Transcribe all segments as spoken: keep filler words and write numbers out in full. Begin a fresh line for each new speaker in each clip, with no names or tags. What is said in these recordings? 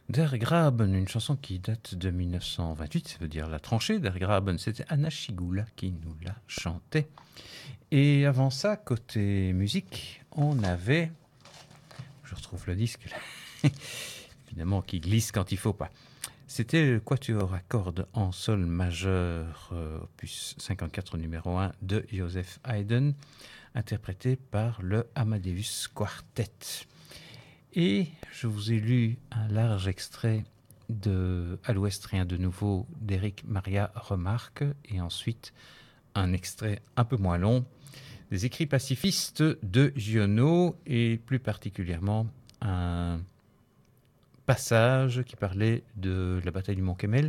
Der Graben, une chanson qui date de mille neuf cent vingt-huit, ça veut dire la tranchée. Der Graben, c'était Anna Chigula qui nous la chantait. Et avant ça, côté musique, on avait, je retrouve le disque, là. Évidemment, qui glisse quand il faut pas. C'était le quatuor à cordes en sol majeur, euh, opus cinquante-quatre numéro un de Joseph Haydn, interprété par le Amadeus Quartet. Et je vous ai lu un large extrait de À l'Ouest, rien de nouveau d'Éric Maria Remarque, et ensuite un extrait un peu moins long des écrits pacifistes de Giono, et plus particulièrement un passage qui parlait de la bataille du Mont Kemmel.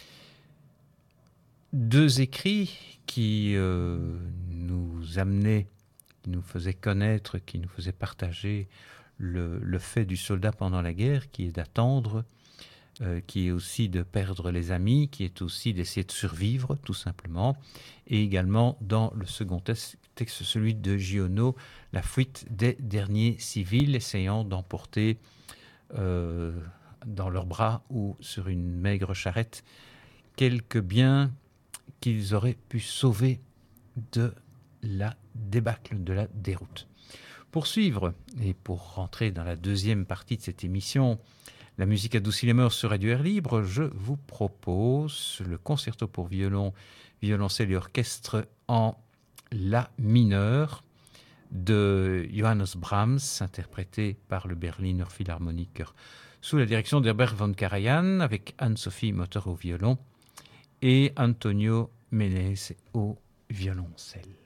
Deux écrits qui euh, nous amenaient, qui nous faisaient connaître, qui nous faisaient partager le, le fait du soldat pendant la guerre, qui est d'attendre, euh, qui est aussi de perdre les amis, qui est aussi d'essayer de survivre, tout simplement. Et également, dans le second texte, celui de Giono, la fuite des derniers civils, essayant d'emporter euh, dans leurs bras ou sur une maigre charrette quelques biens qu'ils auraient pu sauver de la débâcle, de la déroute. Pour suivre, et pour rentrer dans la deuxième partie de cette émission, La musique adoucit les mœurs sur Radio Air Libre, je vous propose le concerto pour violon, violoncelle et orchestre en La mineur de Johannes Brahms, interprété par le Berliner Philharmoniker sous la direction d'Herbert von Karajan, avec Anne-Sophie Motter au violon et Antonio Menez au violoncelle.